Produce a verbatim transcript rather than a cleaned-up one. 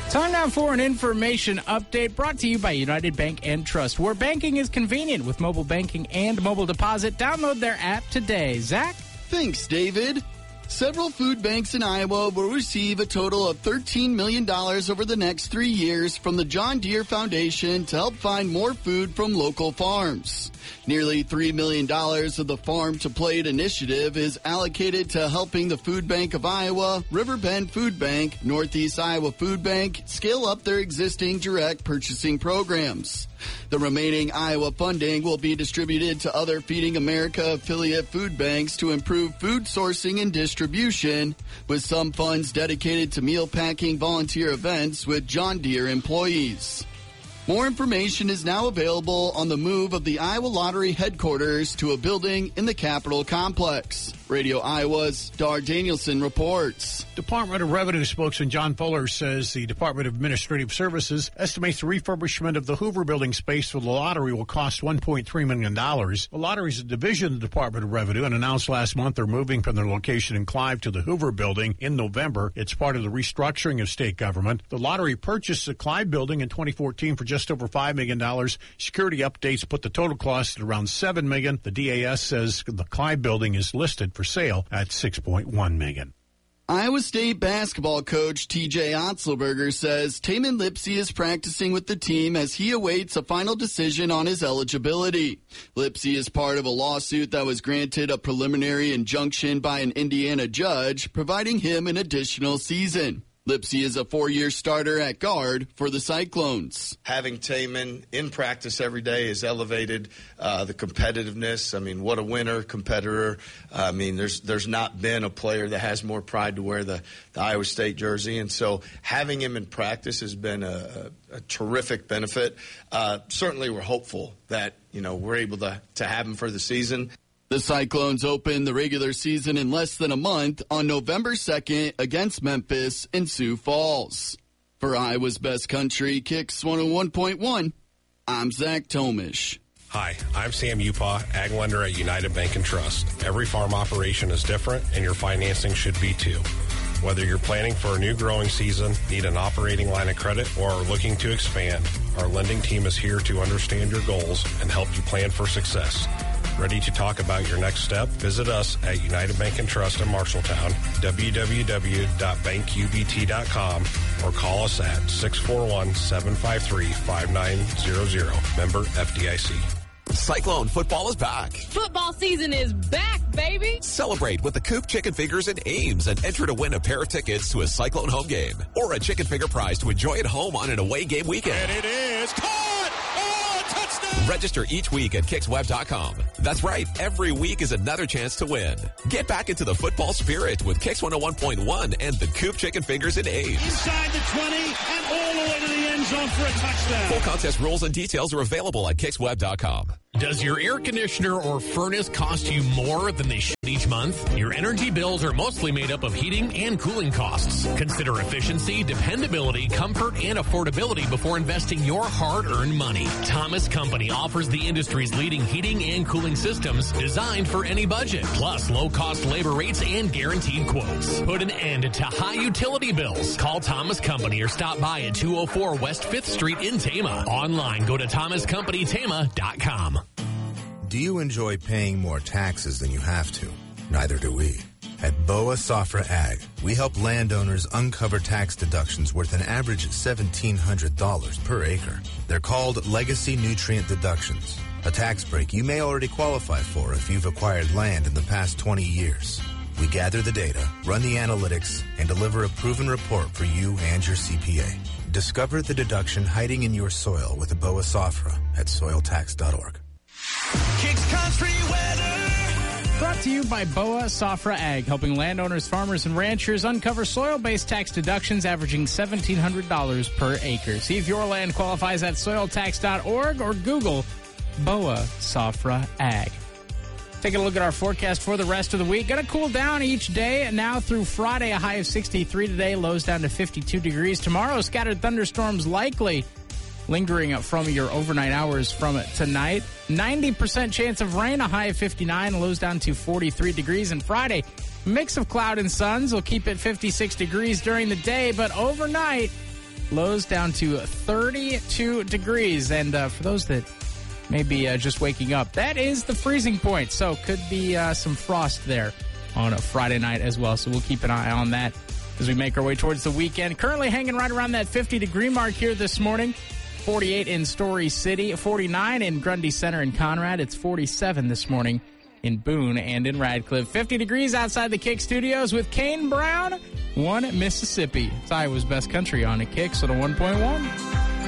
Time now for an information update brought to you by United Bank and Trust, where banking is convenient with mobile banking and mobile deposit. Download their app today. Zach? Thanks, David. Several food banks in Iowa will receive a total of thirteen million dollars over the next three years from the John Deere Foundation to help find more food from local farms. Nearly three million dollars of the Farm to Plate initiative is allocated to helping the Food Bank of Iowa, Riverbend Food Bank, Northeast Iowa Food Bank scale up their existing direct purchasing programs. The remaining Iowa funding will be distributed to other Feeding America affiliate food banks to improve food sourcing and distribution, with some funds dedicated to meal packing volunteer events with John Deere employees. More information is now available on the move of the Iowa Lottery headquarters to a building in the Capitol complex. Radio Iowa's Dar Danielson reports. Department of Revenue spokesman John Fuller says the Department of Administrative Services estimates the refurbishment of the Hoover Building space for the lottery will cost one point three million dollars. The lottery is a division of the Department of Revenue and announced last month they're moving from their location in Clive to the Hoover Building in November. It's part of the restructuring of state government. The lottery purchased the Clive Building in twenty fourteen for just over five million dollars. Security updates put the total cost at around seven million dollars. The D A S says the Clive Building is listed for sale at six point one million dollars. Iowa State basketball coach T J Otzelberger says Tamin Lipsey is practicing with the team as he awaits a final decision on his eligibility. Lipsey is part of a lawsuit that was granted a preliminary injunction by an Indiana judge, providing him an additional season. Lipsey is a four-year starter at guard for the Cyclones. Having Tamin in practice every day has elevated uh, the competitiveness. I mean, what a winner, competitor. Uh, I mean, there's there's not been a player that has more pride to wear the, the Iowa State jersey. And so having him in practice has been a, a, a terrific benefit. Uh, certainly we're hopeful that, you know, we're able to, to have him for the season. The Cyclones open the regular season in less than a month on November second against Memphis in Sioux Falls. For Iowa's Best Country, Kicks one oh one point one, I'm Zach Tomish. Hi, I'm Sam Upaw, Ag Lender at United Bank and Trust. Every farm operation is different, and your financing should be too. Whether you're planning for a new growing season, need an operating line of credit, or are looking to expand, our lending team is here to understand your goals and help you plan for success. Ready to talk about your next step? Visit us at United Bank and Trust in Marshalltown, w w w dot bank u b t dot com, or call us at six four one, seven five three, five nine zero zero. Member F D I C. Cyclone football is back. Football season is back, baby. Celebrate with the Coop Chicken Fingers and Ames and enter to win a pair of tickets to a Cyclone home game or a chicken finger prize to enjoy at home on an away game weekend. And it is caught! Oh, touchdown! Register each week at kicks web dot com. That's right. Every week is another chance to win. Get back into the football spirit with Kicks one oh one point one and the Coop Chicken Fingers and Ames. Inside the twenty and all the way to the end zone for a touchdown. Full contest rules and details are available at kicks web dot com. Does your air conditioner or furnace cost you more than they should each month? Your energy bills are mostly made up of heating and cooling costs. Consider efficiency, dependability, comfort, and affordability before investing your hard-earned money. Thomas Company offers the industry's leading heating and cooling systems designed for any budget, plus low-cost labor rates and guaranteed quotes. Put an end to high utility bills. Call Thomas Company or stop by at two oh four West fifth Street in Tama. Online, go to thomas company tama dot com. Do you enjoy paying more taxes than you have to? Neither do we. At Boa Safra Ag, we help landowners uncover tax deductions worth an average seventeen hundred dollars per acre. They're called legacy nutrient deductions, a tax break you may already qualify for if you've acquired land in the past twenty years. We gather the data, run the analytics, and deliver a proven report for you and your C P A. Discover the deduction hiding in your soil with a Boa Safra at soil tax dot org. Kicks Country Weather. Brought to you by Boa Safra Ag, helping landowners, farmers, and ranchers uncover soil-based tax deductions averaging seventeen hundred dollars per acre. See if your land qualifies at soil tax dot org or Google Boa Safra Ag. Taking a look at our forecast for the rest of the week. Going to cool down each day, and now through Friday, a high of sixty-three today, lows down to fifty-two degrees. Tomorrow, scattered thunderstorms likely lingering up from your overnight hours from it tonight. ninety percent chance of rain, a high of fifty-nine, lows down to forty-three degrees. And Friday, mix of cloud and suns will keep it fifty-six degrees during the day, but overnight, Lows down to thirty-two degrees. And uh, for those that may be uh, just waking up, that is the freezing point. So could be uh, some frost there on a Friday night as well. So we'll keep an eye on that as we make our way towards the weekend. Currently hanging right around that fifty-degree mark here this morning. forty-eight in Story City, forty-nine in Grundy Center and Conrad. It's forty-seven this morning in Boone and in Radcliffe. fifty degrees outside the Kick Studios with Kane Brown, One Mississippi. It's Iowa's best country on a Kicks at a one point one.